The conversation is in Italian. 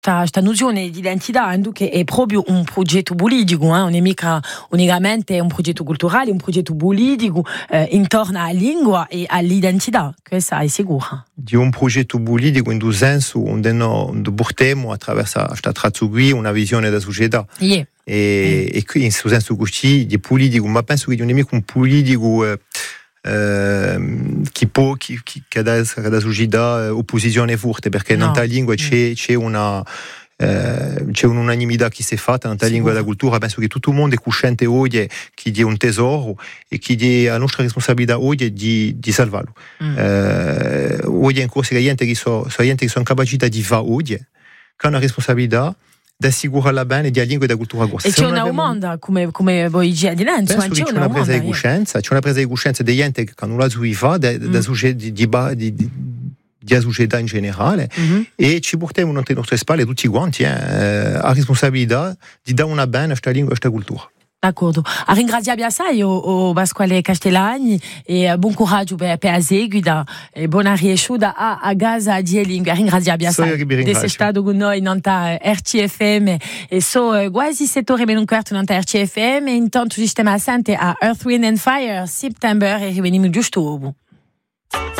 questa nozione di identità che è proprio un progetto politico, non è mica unicamente un progetto culturale, un progetto politico intorno alla lingua e all'identità, questa è sicura. Di un progetto politico in due sensi, onde portiamo attraverso questa trazzugui una visione della società. Yeah. E qui in questo senso così di politico, ma penso che non è mica un politico che ha da società opposizione forte, perché in tale lingua c'è un'unanimità che si è fatta in tale lingua della cultura. Penso che tutto il mondo è cosciente oggi che è un tesoro e che è la nostra responsabilità oggi di salvarlo. Oggi in corso che gente che sono capacità di fare oggi, che ha una responsabilità di assicurare bene di lingua e della cultura corsa. E c'è una domanda come voi dice di Lenzo, penso che c'è una presa di coscienza di gente che non la fa di società in generale, e ci portiamo nelle nostre spalle tutti quanti la responsabilità di dare una bene a questa lingua e a questa cultura. D'accordo. A ringraziare assai o Pasquale Castellani e buon coraggio per la seguita e buona riuscita a Gaza di lingua. Ringraziare assai di essere stato con noi in RCFM e quasi 7 ore meno un quarto in RCFM e intanto ci stiamo assente a Earth, Wind and Fire September e riveniamo giusto.